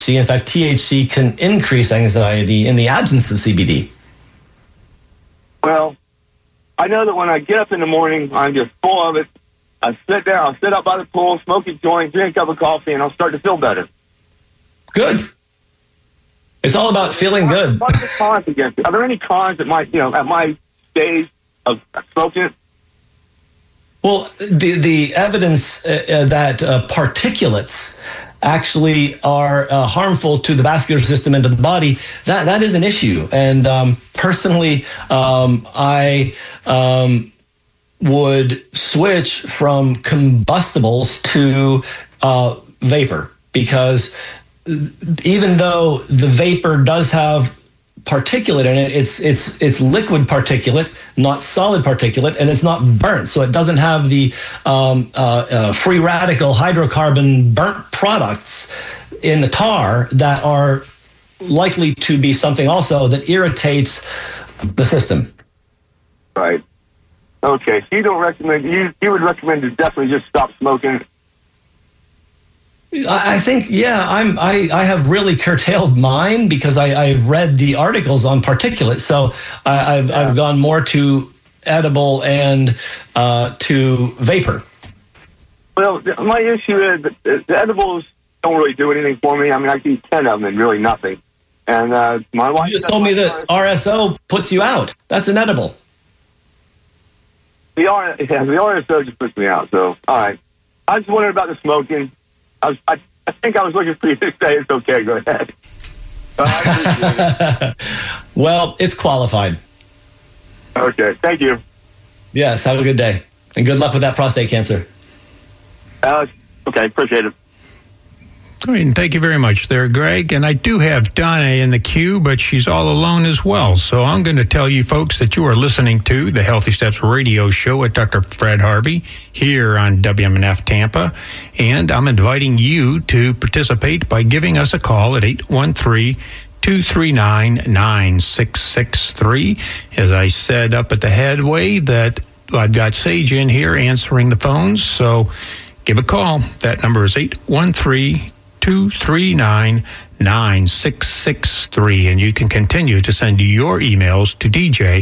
In fact, THC can increase anxiety in the absence of CBD. Well, I know that when I get up in the morning, I'm just full of it. I sit down, I'll sit up by the pool, smoke a joint, drink a cup of coffee, and I'll start to feel better. Good. It's all about feeling good. What's the cons against it? Are there any cons at my stage of smoking it? Well, the evidence that particulates actually are harmful to the vascular system and to the body, that is an issue. And personally, I would switch from combustibles to vapor, because even though the vapor does have particulate in it, it's liquid particulate, not solid particulate, and it's not burnt, so it doesn't have the free radical hydrocarbon burnt products in the tar that are likely to be something also that irritates the system. Right. Okay. So you don't recommend, you would recommend to definitely just stop smoking? I think, yeah, I have really curtailed mine because I've read the articles on particulate. So I've gone more to edible and to vapor. Well, my issue is that the edibles don't really do anything for me. I mean, I can eat 10 of them and really nothing. And my wife... You just told me that RSO puts you out. That's an edible. The RSO just puts me out. So, all right. I just wondered about the smoking. I think I was looking for you to say it's okay. Go ahead. Well, it's qualified. Okay. Thank you. Yes. Have a good day. And good luck with that prostate cancer. Okay. Appreciate it. Great, and thank you very much there, Greg. And I do have Donna in the queue, but she's all alone as well. So I'm going to tell you folks that you are listening to the Healthy Steps radio show with Dr. Fred Harvey here on WMNF Tampa. And I'm inviting you to participate by giving us a call at 813-239-9663. As I said up at the headway, that I've got Sage in here answering the phones. So give a call. That number is 813-239-9663, and you can continue to send your emails to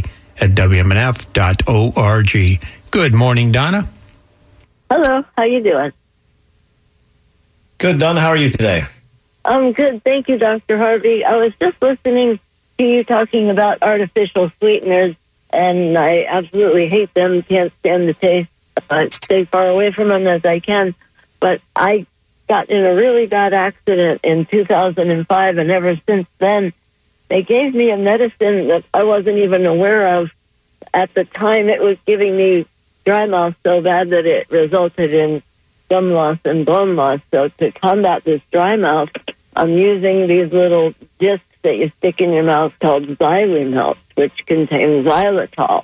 dj@wmnf.org. Good morning, Donna. Hello, how you doing? Good, Donna. How are you today? I'm good, thank you, Dr. Harvey. I was just listening to you talking about artificial sweeteners, and I absolutely hate them, can't stand the taste. I stay far away from them as I can, but I got in a really bad accident in 2005, and ever since then, they gave me a medicine that I wasn't even aware of. At the time, it was giving me dry mouth so bad that it resulted in gum loss and bone loss. So to combat this dry mouth, I'm using these little discs that you stick in your mouth called Xylumelt, which contains xylitol.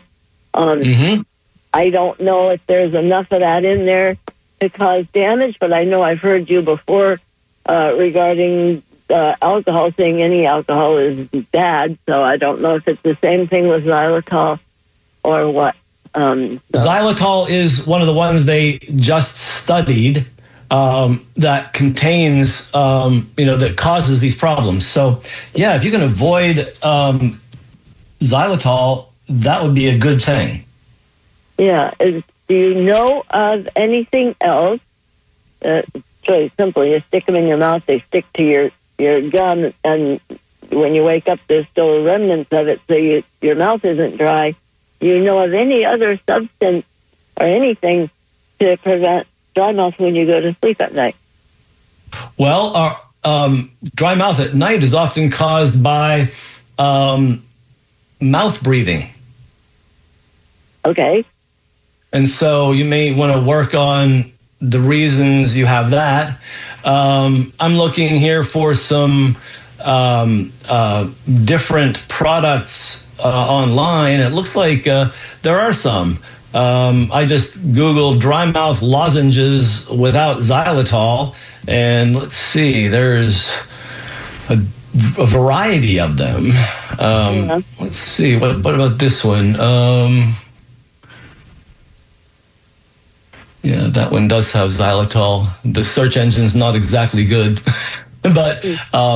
I don't know if there's enough of that in there to cause damage, but I know I've heard you before regarding alcohol, saying any alcohol is bad, so I don't know if it's the same thing with xylitol or what. Xylitol is one of the ones they just studied that contains, that causes these problems. So, yeah, if you can avoid xylitol, that would be a good thing. Yeah. Do you know of anything else? It's really simple. You stick them in your mouth, they stick to your gum, and when you wake up, there's still remnants of it, so your mouth isn't dry. Do you know of any other substance or anything to prevent dry mouth when you go to sleep at night? Well, dry mouth at night is often caused by mouth breathing. Okay. And so you may want to work on the reasons you have that. I'm looking here for some different products online. It looks like there are some. I just Googled dry mouth lozenges without xylitol, and let's see, there's a variety of them. Let's see, what about this one? Yeah, that one does have xylitol. The search engine's not exactly good. but